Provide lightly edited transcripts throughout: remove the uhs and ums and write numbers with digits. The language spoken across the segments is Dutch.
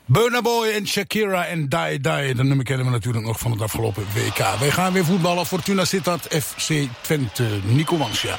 Burna Boy en Shakira en Die Die. Dat nummer kennen we natuurlijk nog van het afgelopen WK. Wij gaan weer voetballen. Fortuna Sittard, FC Twente. Nico Mansja.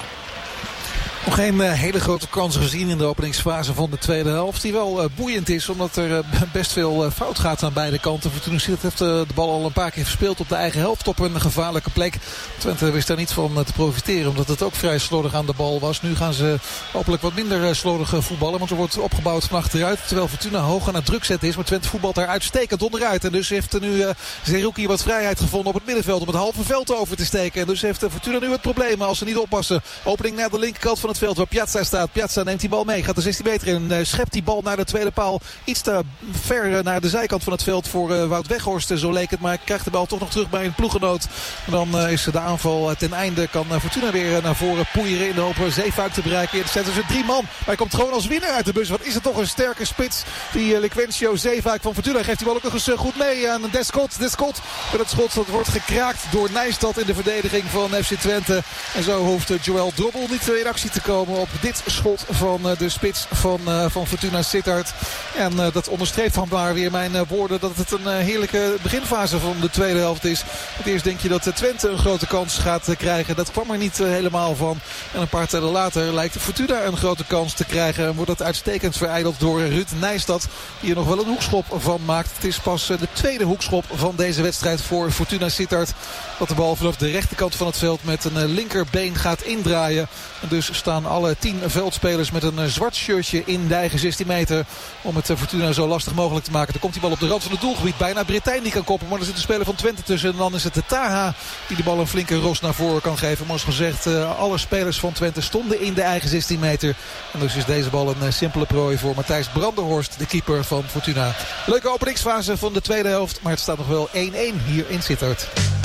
Nog geen hele grote kansen gezien in de openingsfase van de tweede helft. Die wel boeiend is, omdat er best veel fout gaat aan beide kanten. Fortuna Sittard heeft de bal al een paar keer verspeeld op de eigen helft op een gevaarlijke plek. Twente wist daar niet van te profiteren, omdat het ook vrij slordig aan de bal was. Nu gaan ze hopelijk wat minder slordig voetballen, want er wordt opgebouwd van achteruit. Terwijl Fortuna hoog aan het druk zetten is, maar Twente voetbalt daar uitstekend onderuit. En dus heeft nu Zerouki wat vrijheid gevonden op het middenveld om het halve veld over te steken. En dus heeft Fortuna nu het probleem als ze niet oppassen. Opening naar de linkerkant van het veld waar Piazza staat. Piazza neemt die bal mee, gaat de 16 meter in, schept die bal naar de tweede paal. Iets te ver naar de zijkant van het veld voor Wout Weghorst. Zo leek het, maar krijgt de bal toch nog terug bij een ploeggenoot. En dan is de aanval ten einde. Kan Fortuna weer naar voren poeieren in de hoop Zeefuik te bereiken. Het zetten ze 3 man, maar hij komt gewoon als winnaar uit de bus. Wat is het toch een sterke spits. Die Liquencio Zeefuik van Fortuna geeft die bal ook nog eens goed mee aan Descott. Descott met het schot dat wordt gekraakt door Nijstad in de verdediging van FC Twente. En zo hoeft Joël Drobbel niet in actie te komen op dit schot van de spits van Fortuna Sittard. En dat onderstreept van maar weer mijn woorden dat het een heerlijke beginfase van de tweede helft is. Het eerst denk je dat Twente een grote kans gaat krijgen. Dat kwam er niet helemaal van. En een paar tijden later lijkt Fortuna een grote kans te krijgen. En wordt dat uitstekend verijdeld door Ruud Nijstad, die er nog wel een hoekschop van maakt. Het is pas de tweede hoekschop van deze wedstrijd voor Fortuna Sittard. Dat de bal vanaf de rechterkant van het veld met een linkerbeen gaat indraaien. En dus staan alle 10 veldspelers met een zwart shirtje in de eigen 16 meter. Om het Fortuna zo lastig mogelijk te maken. Dan komt die bal op de rand van het doelgebied. Bijna Bretijn die kan koppen. Maar er zit een speler van Twente tussen. En dan is het de Taha die de bal een flinke ros naar voren kan geven. Maar zoals gezegd, alle spelers van Twente stonden in de eigen 16 meter. En dus is deze bal een simpele prooi voor Matthijs Brandenhorst, de keeper van Fortuna. Leuke openingsfase van de tweede helft. Maar het staat nog wel 1-1 hier in Sittard.